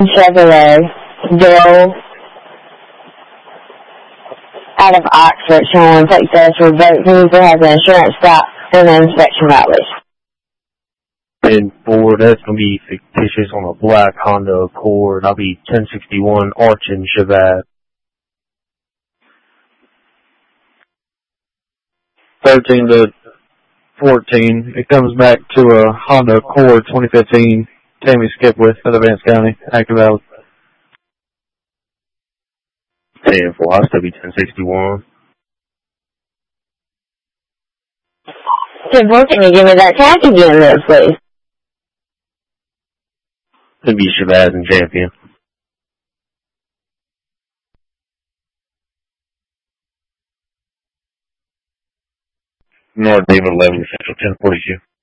Chevrolet, Bill, out of Oxford, showing take this revoke user has an insurance stop and an inspection violation. And Ford, that's going to be fictitious on a black Honda Accord. I'll be 1061 Archon Chevette. 13 to 14. It comes back to a Honda Accord 2015. Tammy Skipwith out of Vance County, Active Valley. 10-4, I'll still be 1061. 10-4, can you give me that tag again there, please? It'd be Shabazz and Champion. North David 11, Central 1042.